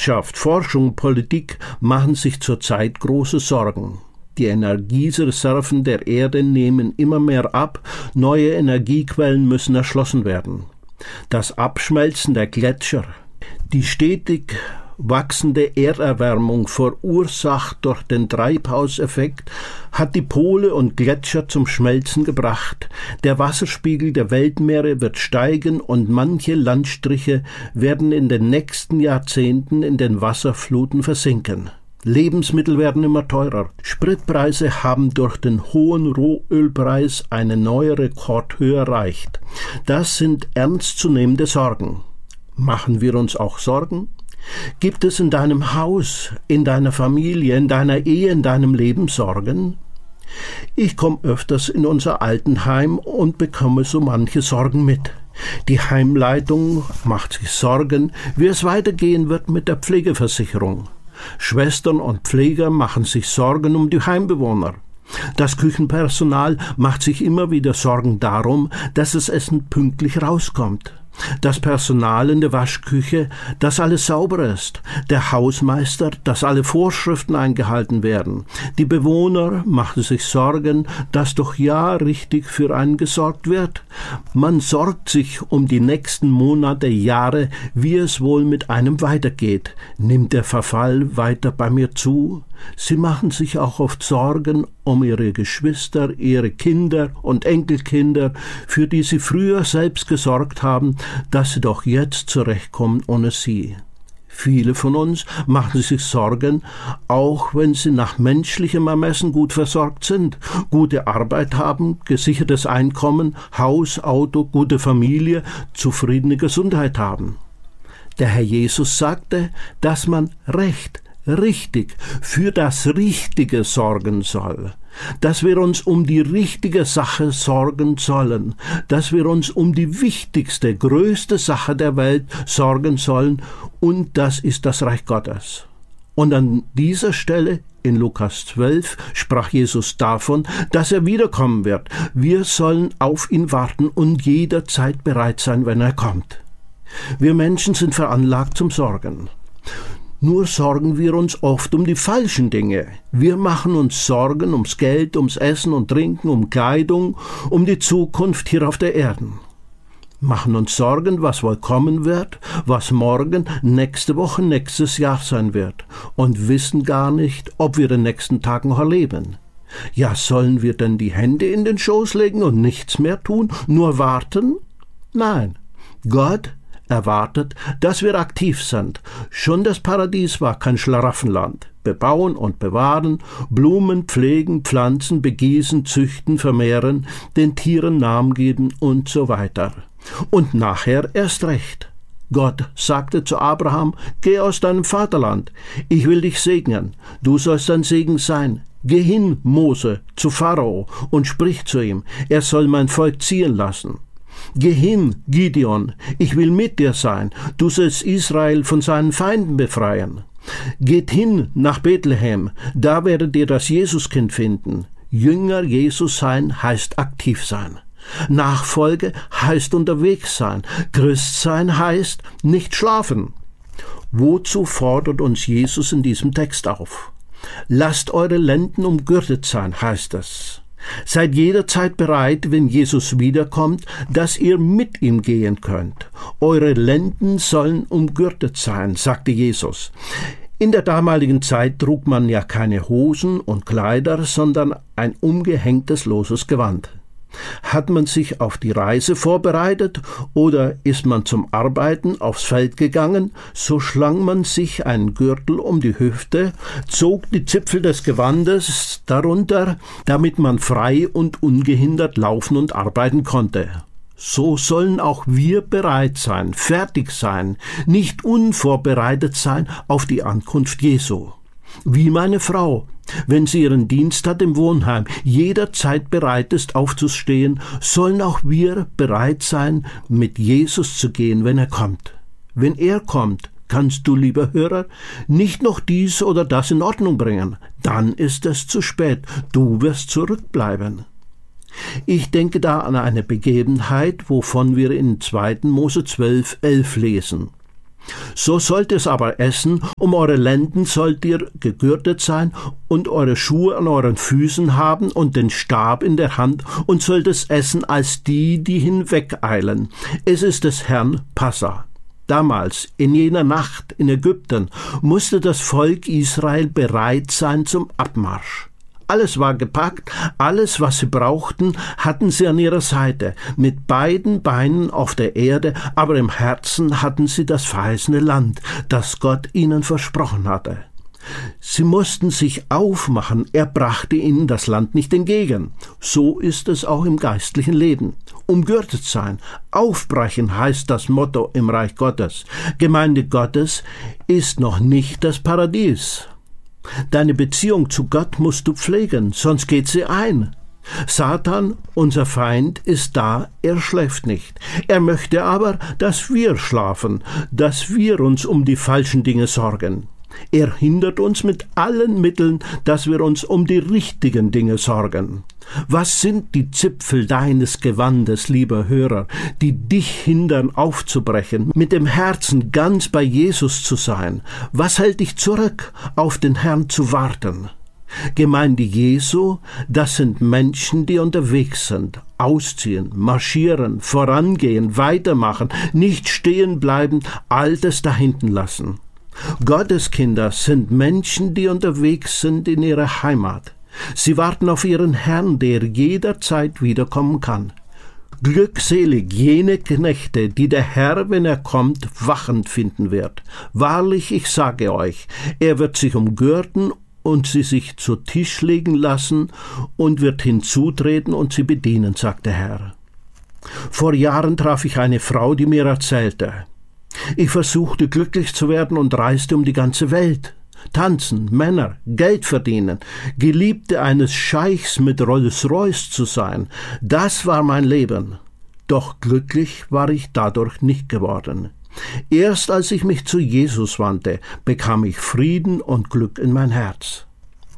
Wirtschaft, Forschung, Politik machen sich zurzeit große Sorgen. Die Energiereserven der Erde nehmen immer mehr ab, neue Energiequellen müssen erschlossen werden. Das Abschmelzen der Gletscher, die stetig wachsende Erderwärmung, verursacht durch den Treibhauseffekt, hat die Pole und Gletscher zum Schmelzen gebracht. Der Wasserspiegel der Weltmeere wird steigen und manche Landstriche werden in den nächsten Jahrzehnten in den Wasserfluten versinken. Lebensmittel werden immer teurer. Spritpreise haben durch den hohen Rohölpreis eine neue Rekordhöhe erreicht. Das sind ernstzunehmende Sorgen. Machen wir uns auch Sorgen? Gibt es in deinem Haus, in deiner Familie, in deiner Ehe, in deinem Leben Sorgen? Ich komme öfters in unser Altenheim und bekomme so manche Sorgen mit. Die Heimleitung macht sich Sorgen, wie es weitergehen wird mit der Pflegeversicherung. Schwestern und Pfleger machen sich Sorgen um die Heimbewohner. Das Küchenpersonal macht sich immer wieder Sorgen darum, dass das Essen pünktlich rauskommt. Das Personal in der Waschküche, dass alles sauber ist. Der Hausmeister, dass alle Vorschriften eingehalten werden. Die Bewohner machen sich Sorgen, dass doch ja richtig für einen gesorgt wird. Man sorgt sich um die nächsten Monate, Jahre, wie es wohl mit einem weitergeht. Nimmt der Verfall weiter bei mir zu? Sie machen sich auch oft Sorgen um ihre Geschwister, ihre Kinder und Enkelkinder, für die sie früher selbst gesorgt haben, dass sie doch jetzt zurechtkommen ohne sie. Viele von uns machen sich Sorgen, auch wenn sie nach menschlichem Ermessen gut versorgt sind, gute Arbeit haben, gesichertes Einkommen, Haus, Auto, gute Familie, zufriedene Gesundheit haben. Der Herr Jesus sagte, dass man richtig für das Richtige sorgen soll, dass wir uns um die richtige Sache sorgen sollen, dass wir uns um die wichtigste, größte Sache der Welt sorgen sollen, und das ist das Reich Gottes. Und an dieser Stelle in Lukas 12 sprach Jesus davon, dass er wiederkommen wird. Wir sollen auf ihn warten und jederzeit bereit sein, wenn er kommt. Wir Menschen sind veranlagt zum Sorgen. Nur sorgen wir uns oft um die falschen Dinge. Wir machen uns Sorgen ums Geld, ums Essen und Trinken, um Kleidung, um die Zukunft hier auf der Erde. Machen uns Sorgen, was wohl kommen wird, was morgen, nächste Woche, nächstes Jahr sein wird, und wissen gar nicht, ob wir den nächsten Tag noch erleben. Ja, sollen wir denn die Hände in den Schoß legen und nichts mehr tun, nur warten? Nein, Gott erwartet, dass wir aktiv sind. Schon das Paradies war kein Schlaraffenland. Bebauen und bewahren, Blumen pflegen, pflanzen, begießen, züchten, vermehren, den Tieren Namen geben und so weiter. Und nachher erst recht. Gott sagte zu Abraham, geh aus deinem Vaterland, ich will dich segnen, du sollst ein Segen sein. Geh hin, Mose, zu Pharao und sprich zu ihm, er soll mein Volk ziehen lassen. Geh hin, Gideon, ich will mit dir sein, du sollst Israel von seinen Feinden befreien. Geht hin nach Bethlehem, da werdet ihr das Jesuskind finden. Jünger Jesus sein heißt aktiv sein. Nachfolge heißt unterwegs sein. Christ sein heißt nicht schlafen. Wozu fordert uns Jesus in diesem Text auf? Lasst eure Lenden umgürtet sein, heißt es. Seid jederzeit bereit, wenn Jesus wiederkommt, dass ihr mit ihm gehen könnt. Eure Lenden sollen umgürtet sein, sagte Jesus. In der damaligen Zeit trug man ja keine Hosen und Kleider, sondern ein umgehängtes loses Gewand. Hat man sich auf die Reise vorbereitet oder ist man zum Arbeiten aufs Feld gegangen, so schlang man sich einen Gürtel um die Hüfte, zog die Zipfel des Gewandes darunter, damit man frei und ungehindert laufen und arbeiten konnte. So sollen auch wir bereit sein, fertig sein, nicht unvorbereitet sein auf die Ankunft Jesu. Wie meine Frau, wenn sie ihren Dienst hat im Wohnheim, jederzeit bereit ist aufzustehen, sollen auch wir bereit sein, mit Jesus zu gehen, wenn er kommt. Wenn er kommt, kannst du, lieber Hörer, nicht noch dies oder das in Ordnung bringen. Dann ist es zu spät. Du wirst zurückbleiben. Ich denke da an eine Begebenheit, wovon wir in 2. Mose 12,11 lesen. So sollt es aber essen, um eure Lenden sollt ihr gegürtet sein und eure Schuhe an euren Füßen haben und den Stab in der Hand und sollt es essen als die, die hinwegeilen. Es ist des Herrn Passa. Damals, in jener Nacht in Ägypten, musste das Volk Israel bereit sein zum Abmarsch. Alles war gepackt, alles, was sie brauchten, hatten sie an ihrer Seite, mit beiden Beinen auf der Erde, aber im Herzen hatten sie das verheißene Land, das Gott ihnen versprochen hatte. Sie mussten sich aufmachen, er brachte ihnen das Land nicht entgegen. So ist es auch im geistlichen Leben. Umgürtet sein, aufbrechen heißt das Motto im Reich Gottes. Gemeinde Gottes ist noch nicht das Paradies. Deine Beziehung zu Gott musst du pflegen, sonst geht sie ein. Satan, unser Feind, ist da, er schläft nicht. Er möchte aber, dass wir schlafen, dass wir uns um die falschen Dinge sorgen. Er hindert uns mit allen Mitteln, dass wir uns um die richtigen Dinge sorgen. Was sind die Zipfel deines Gewandes, lieber Hörer, die dich hindern, aufzubrechen, mit dem Herzen ganz bei Jesus zu sein? Was hält dich zurück, auf den Herrn zu warten? Gemeinde Jesu, das sind Menschen, die unterwegs sind, ausziehen, marschieren, vorangehen, weitermachen, nicht stehen bleiben, Altes da hinten lassen. Gotteskinder sind Menschen, die unterwegs sind in ihrer Heimat. Sie warten auf ihren Herrn, der jederzeit wiederkommen kann. Glückselig jene Knechte, die der Herr, wenn er kommt, wachend finden wird. Wahrlich, ich sage euch, er wird sich umgürten und sie sich zu Tisch legen lassen und wird hinzutreten und sie bedienen, sagt der Herr. Vor Jahren traf ich eine Frau, die mir erzählte: Ich versuchte glücklich zu werden und reiste um die ganze Welt. Tanzen, Männer, Geld verdienen, Geliebte eines Scheichs mit Rolls-Royce zu sein, das war mein Leben. Doch glücklich war ich dadurch nicht geworden. Erst als ich mich zu Jesus wandte, bekam ich Frieden und Glück in mein Herz.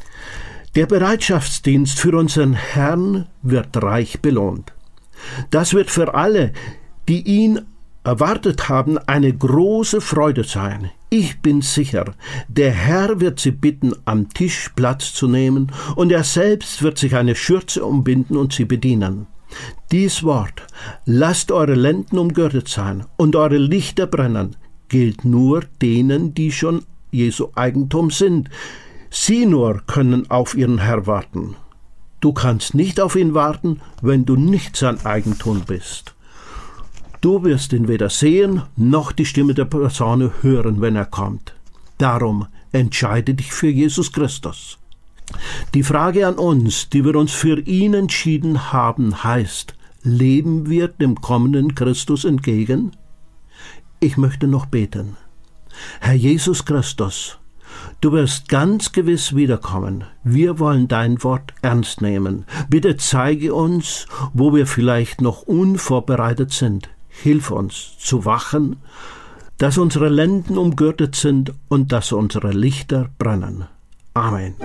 Der Bereitschaftsdienst für unseren Herrn wird reich belohnt. Das wird für alle, die ihn erwartet haben, eine große Freude sein. Ich bin sicher, der Herr wird sie bitten, am Tisch Platz zu nehmen, und er selbst wird sich eine Schürze umbinden und sie bedienen. Dies Wort, lasst eure Lenden umgürtet sein und eure Lichter brennen, gilt nur denen, die schon Jesu Eigentum sind. Sie nur können auf ihren Herr warten. Du kannst nicht auf ihn warten, wenn du nicht sein Eigentum bist. Du wirst ihn weder sehen, noch die Stimme der Posaune hören, wenn er kommt. Darum entscheide dich für Jesus Christus. Die Frage an uns, die wir uns für ihn entschieden haben, heißt: Leben wir dem kommenden Christus entgegen? Ich möchte noch beten. Herr Jesus Christus, du wirst ganz gewiss wiederkommen. Wir wollen dein Wort ernst nehmen. Bitte zeige uns, wo wir vielleicht noch unvorbereitet sind. Hilf uns zu wachen, dass unsere Lenden umgürtet sind und dass unsere Lichter brennen. Amen.